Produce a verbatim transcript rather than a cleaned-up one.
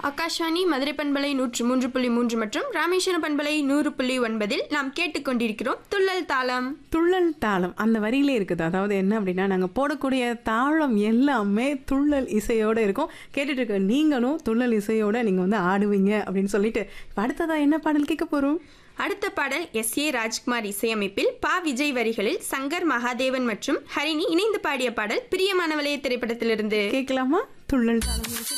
ஆகாஷ்வாணி மதுரை பண்பலை நூற்று மூன்று புள்ளி மூன்று மற்றும் ராமேஸ்வரம் பண்பலை நூறு புள்ளி ஒன்பதில் நாம் கேட்டுக்கொண்டிருக்கிறோம் துள்ளல் தாளம். துள்ளல் தாளம் அந்த வரியிலே இருக்குது. அதாவது என்ன அப்படின்னா, நாங்கள் போடக்கூடிய தாளம் எல்லாமே துள்ளல் இசையோடு இருக்கும். கேட்டுட்டு இருக்க நீங்களும் துள்ளல் இசையோட நீங்கள் வந்து ஆடுவீங்க அப்படின்னு சொல்லிட்டு அடுத்ததா என்ன பாடல் கேட்க போகிறோம்? அடுத்த பாடல் எஸ் ஏ ராஜ்குமார் இசையமைப்பில் பா விஜய் வரிகளில் சங்கர் மகாதேவன் மற்றும் ஹரிணி இணைந்து பாடிய பாடல் பிரியமானவளே திரைப்படத்திலிருந்து கேட்கலாமா? துள்ளல் தாளம்.